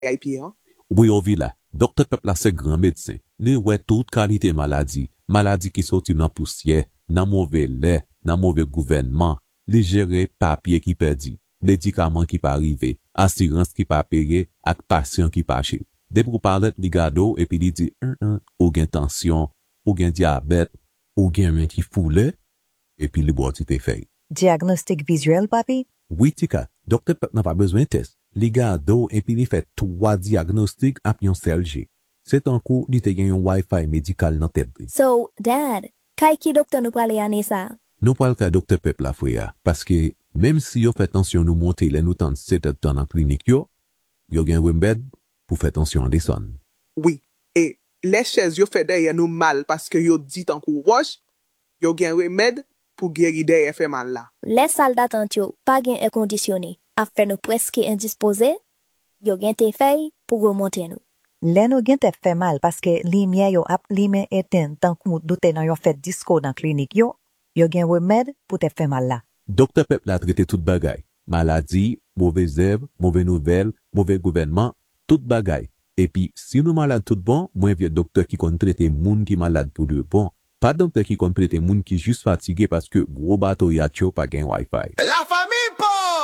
IP, hein? Oui, au villa. Docteur Peuple là, c'est grand médecin. Li ouais toute qualité maladie. Maladie qui sorti dans poussière, dans mauvais lait, dans mauvais gouvernement. Li gérer papier qui perdu, médicaments qui pas arrivé, assurance qui pas payé, ak patient qui pas chez. Dès pour parler de gado et puis li dit ou gen tension, ou gen diabète, ou gen un qui foule, et puis li boit te fait. Diagnostic visuel, papi? Oui, tika, docteur Peuple n'a pas besoin de test. Li gado et puis li fait 3 diagnostics à pion CLG. C'est un coup, li te gen un Wi-Fi médical dans tête. So, Dad, kay ki docteur nous parle ane sa? Nous parlons ka docteur Peuple la fouya, parce que même si yo fait tension nous monter les nous tente 7 temps dans clinique yo gen remède pour faire tension en descendre. Oui. Et les chaises yo fait derrière nous mal parce que yo dit en coup roche, yo gen remède pour guérir derrière fait mal là. Les salles d'attente yo pas gen air conditionné, a fait nous presque indisposés, yo gen te fay pour remonter nous. Lè nou gen te fè mal paske lumière yo ap lime eten tan kou doute nan yo fè disco dans klinik yo gen remède pour te fè mal la. Docteur Peuple a traité toute bagay. Maladie, mauvaise herbe, mauvais nouvelles, mauvais gouvernement, toute bagay. Et puis, si nous malades tout bon, moi vieux docteur qui compte traiter moun qui malade pour de bon. Pas docteur qui compte traiter moun qui juste fatigué parce que gros bateau y a pas gen Wi-Fi.